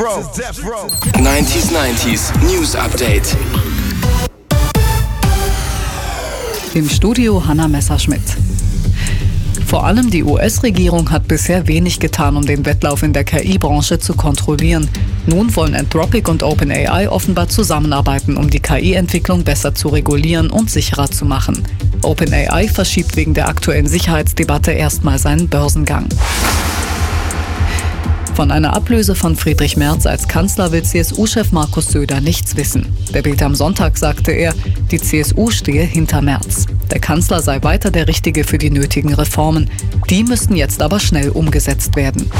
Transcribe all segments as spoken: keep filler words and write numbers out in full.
neunzig neunzig News Update. Im Studio Hanna Messerschmidt. Vor allem die U S-Regierung hat bisher wenig getan, um den Wettlauf in der K I-Branche zu kontrollieren. Nun wollen Anthropic und OpenAI offenbar zusammenarbeiten, um die K I-Entwicklung besser zu regulieren und sicherer zu machen. OpenAI verschiebt wegen der aktuellen Sicherheitsdebatte erstmal seinen Börsengang. Von einer Ablöse von Friedrich Merz als Kanzler will C S U-Chef Markus Söder nichts wissen. Der Bild am Sonntag sagte er, die C S U stehe hinter Merz. Der Kanzler sei weiter der Richtige für die nötigen Reformen. Die müssten jetzt aber schnell umgesetzt werden.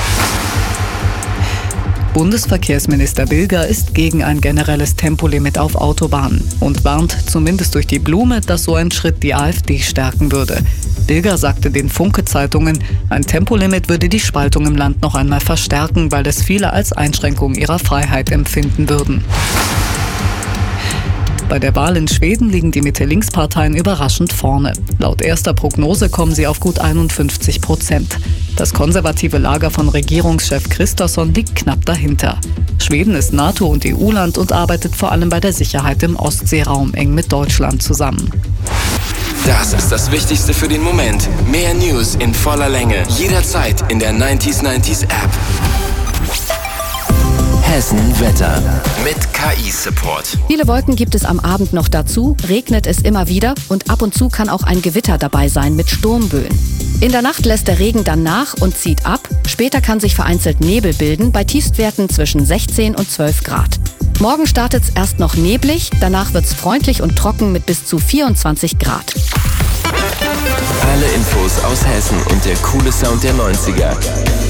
Bundesverkehrsminister Bilger ist gegen ein generelles Tempolimit auf Autobahnen und warnt zumindest durch die Blume, dass so ein Schritt die AfD stärken würde. Bilger sagte den Funke-Zeitungen, ein Tempolimit würde die Spaltung im Land noch einmal verstärken, weil es viele als Einschränkung ihrer Freiheit empfinden würden. Bei der Wahl in Schweden liegen die Mitte-Links-Parteien überraschend vorne. Laut erster Prognose kommen sie auf gut einundfünfzig Prozent. Das konservative Lager von Regierungschef Kristersson liegt knapp dahinter. Schweden ist NATO- und E U-Land und arbeitet vor allem bei der Sicherheit im Ostseeraum eng mit Deutschland zusammen. Das ist das Wichtigste für den Moment. Mehr News in voller Länge. Jederzeit in der neunzig neunzig App. Hessen Wetter mit K I-Support. Viele Wolken gibt es am Abend noch dazu, regnet es immer wieder und ab und zu kann auch ein Gewitter dabei sein mit Sturmböen. In der Nacht lässt der Regen dann nach und zieht ab. Später kann sich vereinzelt Nebel bilden, bei Tiefstwerten zwischen sechzehn und zwölf Grad. Morgen startet es erst noch neblig, danach wird es freundlich und trocken mit bis zu vierundzwanzig Grad. Alle Infos aus Hessen und der coole Sound der neunziger